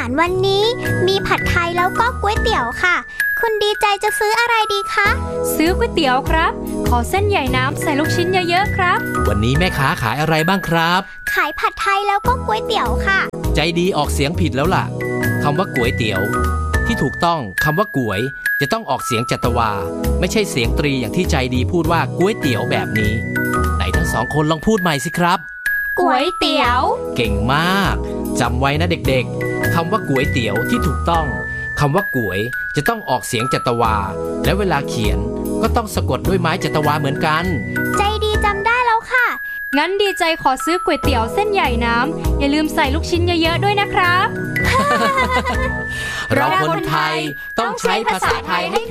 ารวันนี้มีผัดไทยแล้วก็ก๋วยเตี๋ยวค่ะคุณดีใจจะซื้ออะไรดีคะซื้อก๋วยเตี๋ยวครับขอเส้นใหญ่น้ำใส่ลูกชิ้นเยอะๆครับวันนี้แม่ค้าขายอะไรบ้างครับขายผัดไทยแล้วก็ก๋วยเตี๋ยวค่ะใจดีออกเสียงผิดแล้วล่ะคำว่าก๋วยเตี๋ยวที่ถูกต้องคำว่าก๋วยจะต้องออกเสียงจัตวาไม่ใช่เสียงตรีอย่างที่ใจดีพูดว่าก๋วยเตี๋ยวแบบนี้ไหนทั้งสองคนลองพูดใหม่สิครับก๋วยเตี๋ยวเก่งมากจำไว้นะเด็กๆคำว่าก๋วยเตี๋ยวที่ถูกต้องคำว่าก๋วยจะต้องออกเสียงจัตวาและเวลาเขียนก็ต้องสะกดด้วยไม้จัตวาเหมือนกันใจดีจำได้แล้วค่ะงั้นดีใจขอซื้อก๋วยเตี๋ยวเส้นใหญ่น้ำอย่าลืมใส่ลูกชิ้นเยอะๆด้วยนะครับเราคนไทยต้องใช้ภาษาไทยให้